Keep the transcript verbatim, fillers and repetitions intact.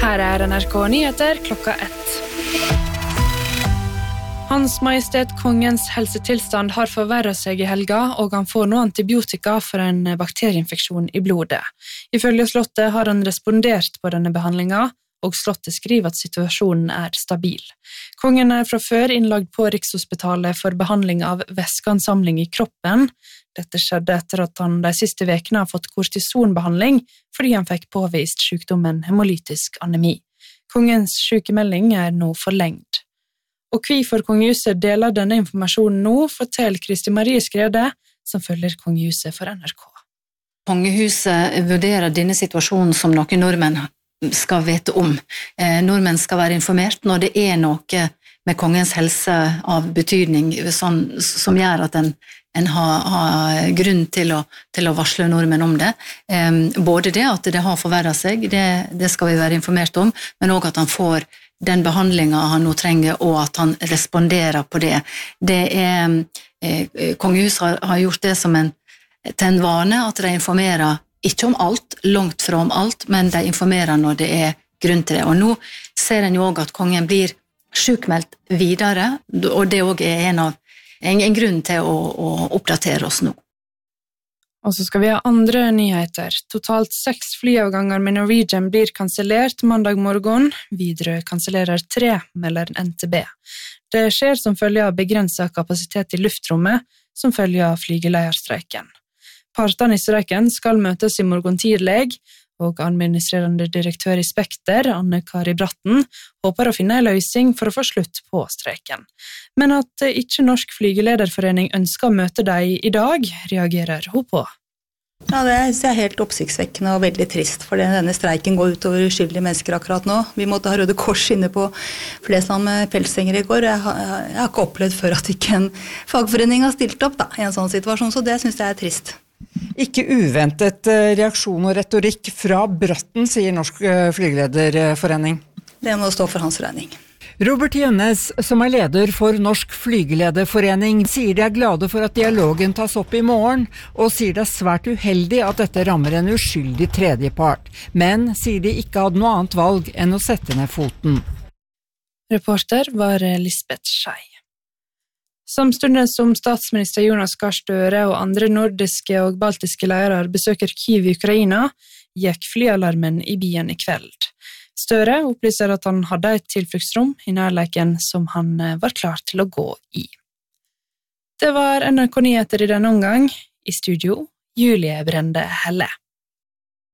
Her er N R K Nyheter klokka ett. Hans Majestet Kongens helsetilstand har forverret seg i helga, og han får nå antibiotika for en bakterieinfeksjon i blodet. Ifølge slottet har han respondert på denne behandlingen, og slottet skriver at situasjonen er stabil. Kongen er fra før innlagt på Rikshospitalet for behandling av væskeansamling i kroppen. Dette skjedde etter at han de siste vekene har fått kortisonbehandling, fordi han fikk påvist sykdommen hemolytisk anemi. Kongens sykemelding er nå forlengt. Og hvorfor kongehuset deler denne informasjonen nå, forteller Kristi Marie Skrede, som følger kongehuset for N R K. Kongehuset vurderer denne situasjonen som noe nordmenn skal vite om. Eh, nordmenn skal være informert når det er noe med kongens helse av betydning sånn, som gjør at en, en har, har grunn til å, til å varsle nordmenn om det. Eh, både det at det har forverret seg, det, det skal vi være informert om, men også at han får den behandlingen han nå trenger, og at han responderer på det. Det er, eh, kongehuset har, har gjort det som en, til en vane, at de informerer ikke om alt, langt fra om alt, men de informerer når det er grunn til det. Og nå ser en jo også at kongen blir sykmeldt videre, og det også er en, av, en, en grunn til å, å oppdatere oss nå. Og så skal vi ha andre nyheter. Totalt seks flyavganger med Norwegian blir kansellert mandag morgen. Videre kansellerer tre, melder N T B. Det skjer som følge av begrenset kapasitet i luftrommet, som følge av flygeleierstreiken. Partene i streiken skal møtes i morgen tidlig, og administrerende direktør i Spekter, Anne-Kari Bratten, håper å finne en løsning for å få slutt på streiken. Men at ikke Norsk Flygelederforening ønsker å møte dem i dag, reagerer hun på. Ja, det er helt oppsiktsvekkende og veldig trist, for denne streiken går ut over uskyldige mennesker akkurat nå. Vi måtte ha Røde Kors inne på Flesland med pelssenger i går. Jeg har, jeg har ikke opplevd før at ikke en fagforening har stilt opp da, i en sånn situasjon, så det synes jeg er trist. Ikke uventet reaksjon og retorikk fra Bratten, sier Norsk Flygelederforening. Det må stå for hans regning. Robert Jønnes, som er leder for Norsk Flygelederforening, sier de er glade for at dialogen tas opp i morgen, og sier det er svært uheldig at dette rammer en uskyldig tredjepart, men sier de ikke hadde noe annet valg enn å sette ned foten. Reporter var Lisbeth Schei. Samtidig som statsminister Jonas Gahr Støre og andre nordiske og baltiske ledere besøker Kyiv i Ukraina, gikk flyalarmen i byen i kveld. Støre opplyser at han hadde et tilfluktsrom i nærleiken som han var klar til å gå i. Det var N R K Nyheter i denne omgang. I studio, Julie Brende Helle.